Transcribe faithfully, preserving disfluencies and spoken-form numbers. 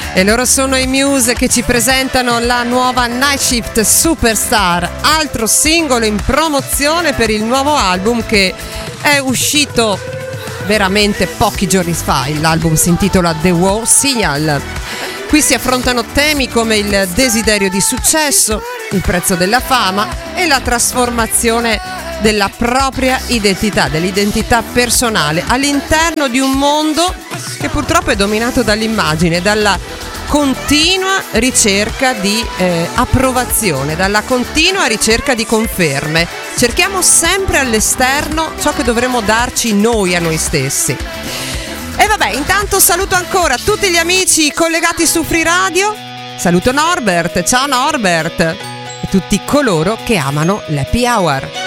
E loro sono i Muse che ci presentano la nuova Night Shift Superstar, altro singolo in promozione per il nuovo album che è uscito veramente pochi giorni fa. L'album si intitola The Wow Signal. Qui si affrontano temi come il desiderio di successo, il prezzo della fama e la trasformazione della propria identità, dell'identità personale all'interno di un mondo che purtroppo è dominato dall'immagine, dalla continua ricerca di eh, approvazione, dalla continua ricerca di conferme. Cerchiamo sempre all'esterno ciò che dovremmo darci noi a noi stessi. E vabbè, intanto saluto ancora tutti gli amici collegati su Free Radio. Saluto Norbert, ciao Norbert, e tutti coloro che amano l'Happy Hour.